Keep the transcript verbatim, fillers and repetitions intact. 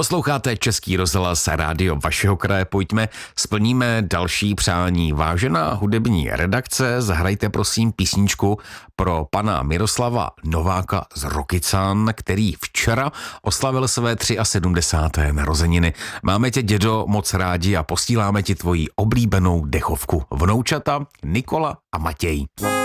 Posloucháte Český rozhlas rádio vašeho kraje, pojďme, splníme další přání. Vážená hudební redakce, zahrajte prosím písničku pro pana Miroslava Nováka z Rokycan, který včera oslavil své sedmdesáté třetí narozeniny. Máme tě, dědo, moc rádi a posíláme ti tvoji oblíbenou dechovku. Vnoučata Nikola a Matěj.